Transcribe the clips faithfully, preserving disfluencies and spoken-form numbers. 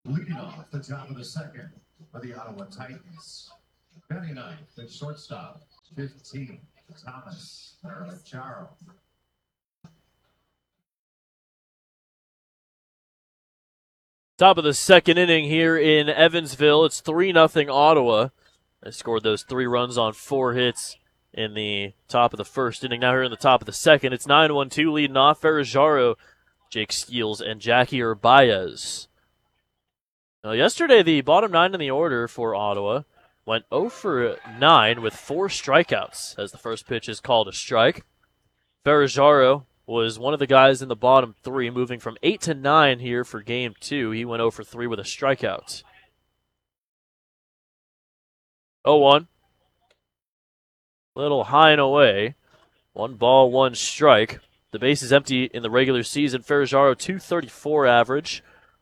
Leading off the top of the second for the Ottawa Titans. Benny Knight, the shortstop. fifteen, Thomas Charo. Top of the second inning here in Evansville. It's three nothing Ottawa. They scored those three runs on four hits in the top of the first inning. Now here in the top of the second, it's nine one two leading off. Ferrajaro, Jake Steels, and Jackie Urbaez. Now, yesterday, the bottom nine in the order for Ottawa went oh for nine with four strikeouts, as the first pitch is called a strike. Ferrajaro was one of the guys in the bottom three, moving from eight to nine here for game two. He went oh for three with a strikeout. oh one. Little high and away. One ball, one strike. The base is empty in the regular season. Ferrajaro, two thirty-four average.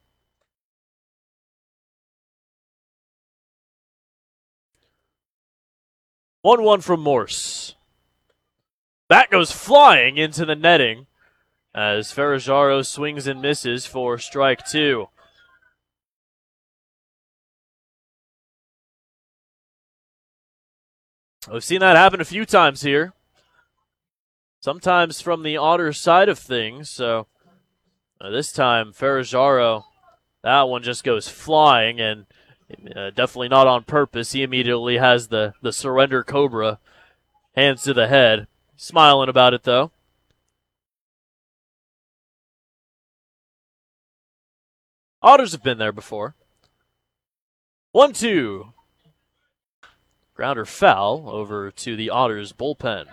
one one from Morse. Bat goes flying into the netting as Ferrajaro swings and misses for strike two. We've seen that happen a few times here. Sometimes from the Otter side of things. So uh, this time, Ferrajaro, that one just goes flying, and uh, definitely not on purpose. He immediately has the, the surrender cobra, hands to the head. Smiling about it, though. Otters have been there before. one two. Grounder foul over to the Otters bullpen.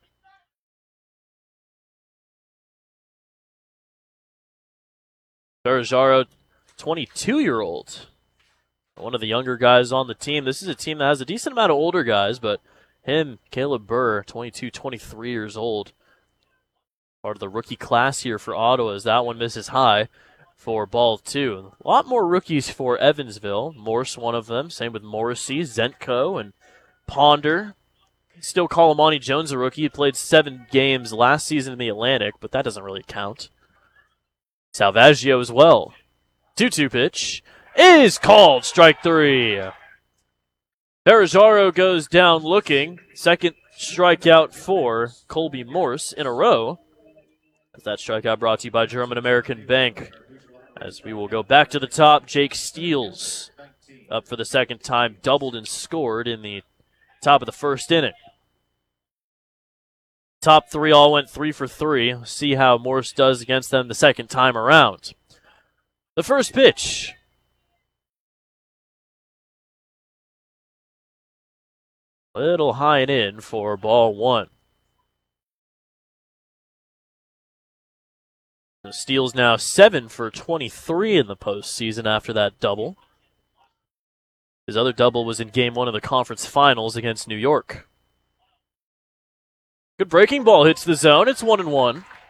Ferrajaro, twenty-two-year-old. One of the younger guys on the team. This is a team that has a decent amount of older guys, but him, Caleb Burr, twenty-two, twenty-three years old. Part of the rookie class here for Ottawa as that one misses high for ball two. A lot more rookies for Evansville. Morse, one of them. Same with Morrissey, Zentko, and Ponder. Still call Amani Jones a rookie. He played seven games last season in the Atlantic, but that doesn't really count. Salvaggio as well. two two pitch is called. Strike three. Ferrajaro goes down looking. Second strikeout for Colby Morse in a row. As that strikeout brought to you by German American Bank. As we will go back to the top, Jake Steels up for the second time, doubled and scored in the top of the first inning. Top three all went three for three. See how Morse does against them the second time around. The first pitch. Little high and in for ball one. Steele's now seven for twenty-three in the postseason after that double. His other double was in game one of the conference finals against New York. Good breaking ball hits the zone. It's one and one.